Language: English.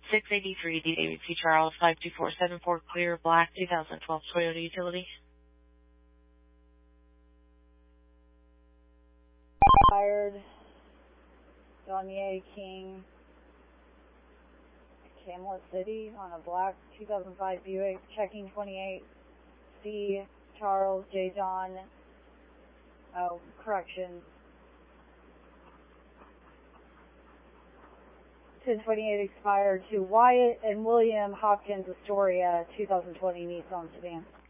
683 D. David P. Charles, 52474 Clear Black, 2012 Toyota Utility. Fired. Donier King, Camlet City on a black 2005 Buick, checking 28 C. Charles J. John. Oh, correction. 1028 expired to Wyatt and William Hopkins Astoria, 2020 Nissan sedan.